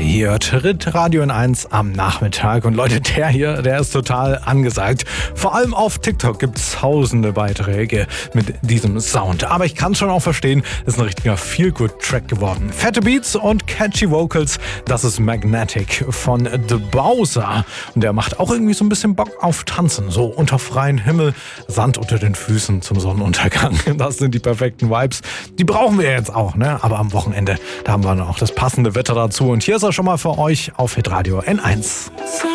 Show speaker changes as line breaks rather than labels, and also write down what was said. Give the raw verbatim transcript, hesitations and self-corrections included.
hier, Tritt Radio N eins am Nachmittag. Und Leute, der hier, der ist total angesagt. Vor allem auf TikTok gibt es tausende Beiträge mit diesem Sound. Aber ich kann es schon auch verstehen, ist ein richtiger Feel-Good-Track geworden. Fette Beats und catchy Vocals, das ist Magnetic von The Bowser. Und der macht auch irgendwie so ein bisschen Bock auf Tanzen. So unter freiem Himmel, Sand unter den Füßen zum Sonnenuntergang. Das sind die perfekten Vibes. Die brauchen wir jetzt auch, ne? Aber am Wochenende, da haben wir noch das passende Wetter dazu. Und hier ist er schon mal für euch auf Hitradio N eins.